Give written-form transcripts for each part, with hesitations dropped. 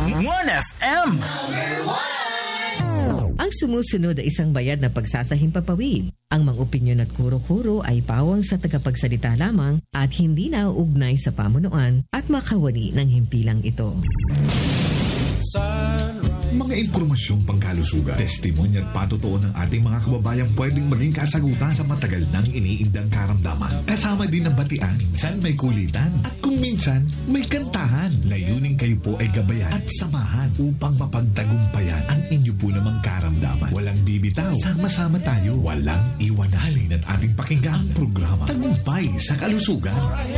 1FM. Ang sumusunod ay isang bayad na pagsasahimpapawid. Ang mga opinyon at kuro-kuro ay pawang sa tagapagsalita lamang at hindi nauugnay sa pamunuan at makawani ng himpilang ito. Mga impormasyong pangkalusugan, testimonya at patotoo ng ating mga kababayang pwedeng maging kasagutan sa matagal nang iniindang karamdaman. Kasama din ang batian, minsan may kulitan at kung minsan may kantahan. Layunin kayo po ay gabayan at samahan upang mapagtagumpayan ang inyo po namang karamdaman. Walang bibitaw, sama-sama tayo, walang iwanalin at ating pakinggan ang programa Tagumpay sa Kalusugan.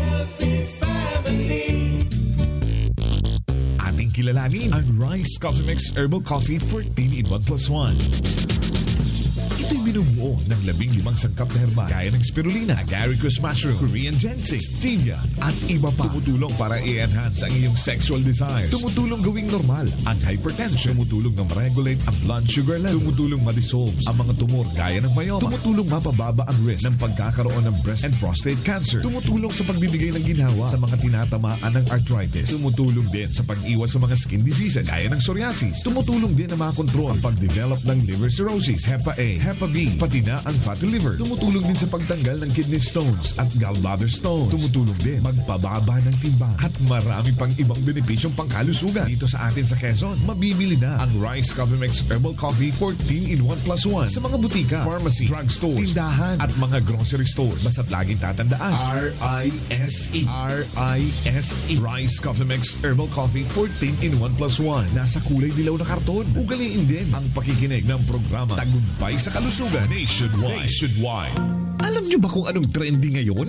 Ating kilalanin ang Rice Coffee Mix Herbal Coffee 14 in 1+1. Ito'y binubuo ng 15 sangkap na herba gaya ng spirulina, agaricus mushroom, Korean ginseng, stevia at iba pa. Tumutulong para i-enhance ang iyong sexual desires. Tumutulong gawing normal ang hypertension. Tumutulong na ma-regulate ang blood sugar level. Tumutulong ma-dissolve ang mga tumor gaya ng myoma. Tumutulong mapababa ang risk ng pagkakaroon ng breast and prostate cancer. Tumutulong sa pagbibigay ng ginhawa sa mga tinatamaan ng arthritis. Tumutulong din sa pag-iwas sa mga skin diseases gaya ng psoriasis. Tumutulong din na makontrol ang pag-develop ng liver cirrhosis, Hepa A, Hepa B, pati na ang fatty liver. Tumutulong din sa pagtanggal ng kidney stones at gallbladder stones. Tumutulong din magpababa ng timbang at marami pang ibang benepisyong pangkalusugan. Dito sa atin sa Quezon, mabibili na ang Rice Coffee Mix Herbal Coffee 14 in 1+1 sa mga butika, pharmacy, drugstores, tindahan at mga grocery stores. Basta't laging tatandaan, R-I-S-E. R-I-S-E. Rice Coffee Mix Herbal Coffee 14 in 1+1. Nasa kulay dilaw na karton. Ugaliin din ang pakikinig ng programa Tagumpay sa Kalusugan Nationwide. Alam niyo ba kung anong trending ngayon?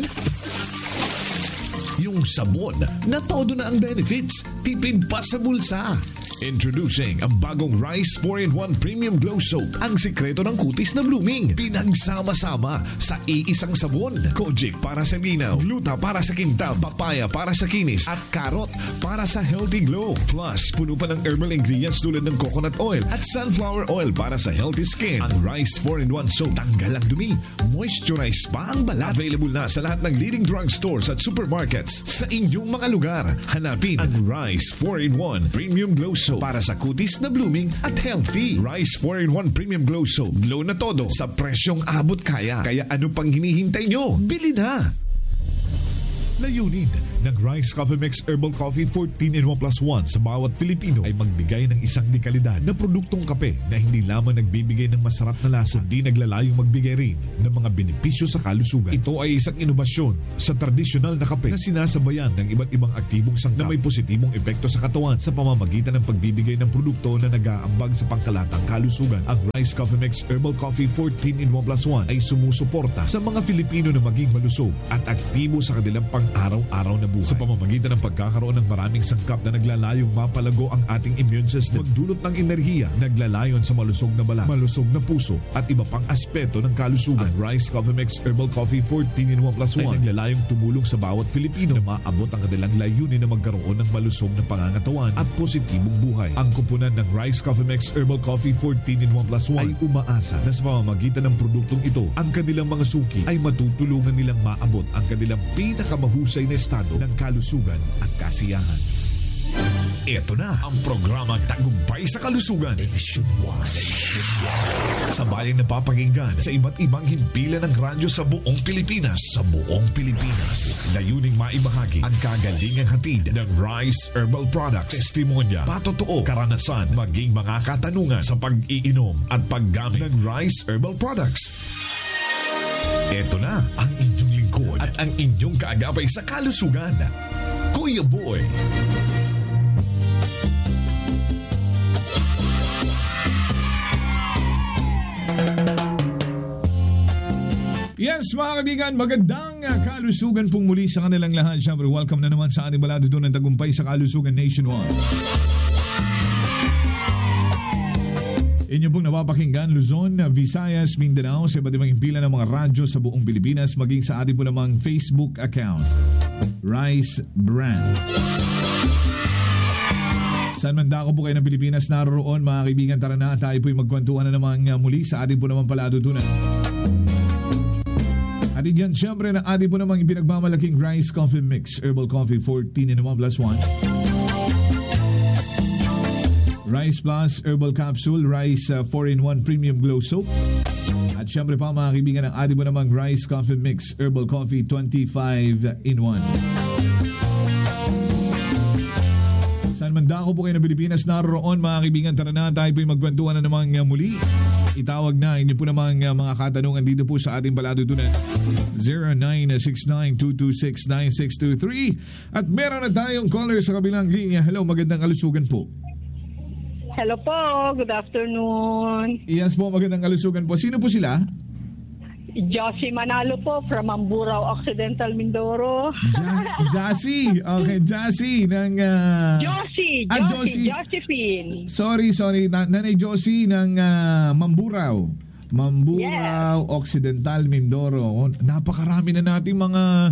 Yung sabon na todo na ang benefits, tipid pa sa bulsa. Introducing ang bagong Rice 4-in-1 Premium Glow Soap. Ang sikreto ng kutis na blooming. Pinagsama-sama sa iisang sabon. Kojic para sa linaw, gluta para sa kintab, papaya para sa kinis, at carrot para sa healthy glow. Plus, puno pa ng herbal ingredients tulad ng coconut oil at sunflower oil para sa healthy skin. Ang Rice 4-in-1 Soap, tanggal ang dumi, moisturize pa ang balat. Available na sa lahat ng leading drugstores at supermarkets sa inyong mga lugar. Hanapin ang Rice 4-in-1 Premium Glow Soap para sa kutis na blooming at healthy. Rice 4-in-1 Premium Glow Soap. Glow na todo sa presyong abot kaya. Kaya ano pang hinihintay nyo? Bili na! Layunin ng Rice Coffee Mix Herbal Coffee 14 in 1+1 sa bawat Filipino ay magbigay ng isang dekalidad na produktong kape na hindi lamang nagbibigay ng masarap na lasa, di naglalayong magbigay rin ng mga benepisyo sa kalusugan. Ito ay isang inobasyon sa tradisyonal na kape na sinasabayan ng iba't ibang aktibong sangkap na may positibong epekto sa katawan sa pamamagitan ng pagbibigay ng produkto na nag-aambag sa pangkalatang kalusugan. Ang Rice Coffee Mix Herbal Coffee 14 in 1+1 ay sumusuporta sa mga Filipino na maging malusog at aktibo sa kanilang araw-araw na buhay. Sa pamamagitan ng pagkakaroon ng maraming sangkap na naglalayong mapalago ang ating immune system, magdulot ng enerhiya, naglalayon sa malusog na balat, malusog na puso, at iba pang aspeto ng kalusugan. Ang Rice Coffee Mix Herbal Coffee 14 in 1+1 ay naglalayong tumulong sa bawat Filipino na maabot ang kanilang layunin na magkaroon ng malusog na pangangatawan at positibong buhay. Ang kupunan ng Rice Coffee Mix Herbal Coffee 14 in 1+1 ay umaasa na sa pamamagitan ng produktong ito, ang kanilang mga suki ay matutulungan nilang maabot ang kanilang pinakamahusay na estado ng kalusugan at kasiyahan. Ito na ang programang Tagumpay sa Kalusugan Nationwide. Sa bayang napapakinggan sa iba't ibang himpilan ng radyo sa buong Pilipinas. Layuning maibahagi ang kagalingang hatid ng Rice Herbal Products. Testimonya, patotoo, karanasan, maging mga katanungan sa pag-iinom at paggamit ng Rice Herbal Products. Ito na ang inyong lingkod at ang inyong kaagapay sa kalusugan, Kuya Boy. Yes, mga kaibigan, magandang kalusugan pong muli sa kanilang lahat. Siyempre, welcome na naman sa ating balado doon ng Tagumpay sa Kalusugan Nationwide. Inyo pong napapakinggan Luzon, Visayas, Mindanao sa iba't ibang himpilan ng mga radyo sa buong Pilipinas, maging sa ating po namang Facebook account, Rice Brand. Saan man dako po kayo ng Pilipinas naroon, mga kaibigan, tara na tayo po'y magkwentuhan na naman muli sa ating po namang paladutunan. At yan, syempre, na ating po namang ipinagmamalaking Rice Coffee Mix Herbal Coffee 14 in 1+1. Rice Plus Herbal Capsule, Rice 4-in-1 Premium Glow Soap. At syempre pa mga kaibigan, ang ating mo namang Rice Coffee Mix Herbal Coffee 25-in-1. Saan man dako po kayo ng Pilipinas naroon mga kaibigan, tara na tayo po'y magkwentuhan na namang muli. Itawag na inyo po namang mga katanungan dito po sa ating paladutunan 0969-226-9623. At meron na tayong caller sa kabilang linya. Hello, magandang kalusugan po. Hello po, good afternoon. Yes po, magandang kalusugan po. Sino po sila? Josie Manalo po from Mamburao, Occidental, Mindoro. Jassy. Okay, Jassy ng... Josephine. Sorry. Nanay Josie ng Mamburao. Mamburao, yes. Occidental, Mindoro. Oh, napakarami na nating mga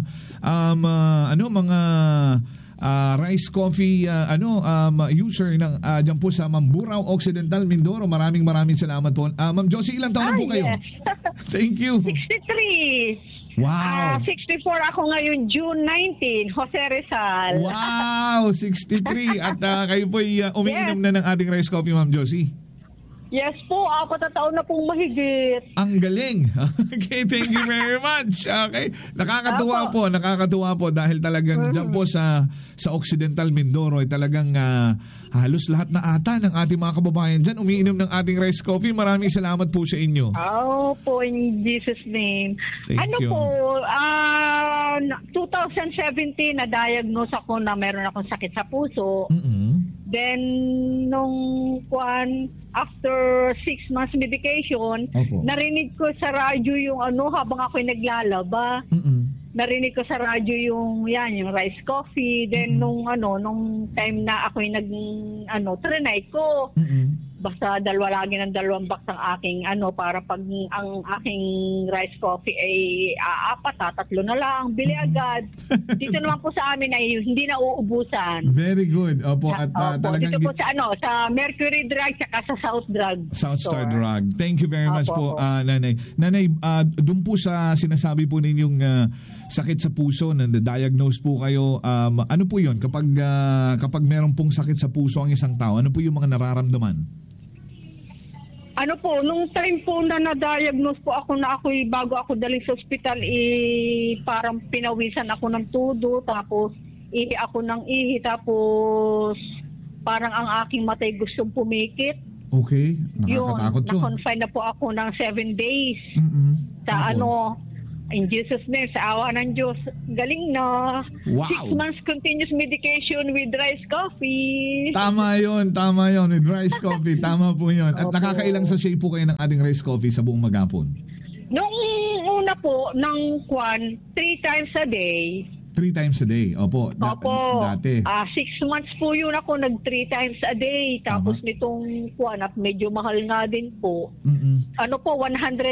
rice coffee user ng diyan po sa Mamburao, Occidental, Mindoro. Maraming salamat po. Ma'am Josie, ilang taon na po kayo? Yes. Thank you. 63. Wow. 64 ako ngayon, June 19, Jose Rizal. Wow, 63. At kayo po umiinom na ng ating rice coffee, Ma'am Josie. Yes po, 4 na taon na pong mahigit. Ang galing. Okay, thank you very much. Okay. Nakakatuwa po dahil talagang dyan po sa Occidental Mindoro ay talagang halos lahat na ata ng ating mga kababayan dyan umiinom ng ating rice coffee. Maraming salamat po sa inyo. Po, in Jesus' name. Thank you. 2017 na-diagnose ako na meron akong sakit sa puso. Mm-hmm. Then, after 6 months medication, narinig ko sa radyo yung habang ako'y naglalaba. Mm-mm. Narinig ko sa radyo yung rice coffee. Then, nung time na ako'y trinay ko. Mm-mm. Basta lagi ng 2 box ang aking para pag ang aking rice coffee ay 4, 3 na lang, bili agad. Dito naman po sa amin ay hindi na uubusan. Very good. Opo, at talagang dito po sa Mercury Drug at sa South Drug. South Star Drug. Thank you very much po, Nanay. Nanay, doon po sa sinasabi po ninyong sakit sa puso, na-diagnose po kayo, ano po 'yon kapag meron pong sakit sa puso ang isang tao? Ano po yung mga nararamdaman? Nung time po na na-diagnose po ako na bago ako dali sa ospital, parang pinawisan ako ng tudo, tapos ihi ako ng ihi, tapos parang ang aking matay gustong pumikit. Okay, nakakatakot yun. Na-confine na po ako ng 7 days. Mm-hmm. Sa in Jesus' name, sa awa ng Diyos, galing na. Wow. 6 months continuous medication with rice coffee. Tama yon with rice coffee. Tama po yun. At nakakailang sachet po kayo ng ating rice coffee sa buong maghapon? Nung una po, 3 times a day. 3 times a day? Opo. Dati. 6 months po yun ako, 3 times a day. Tapos nitong medyo mahal nga din po. Mm-mm. 100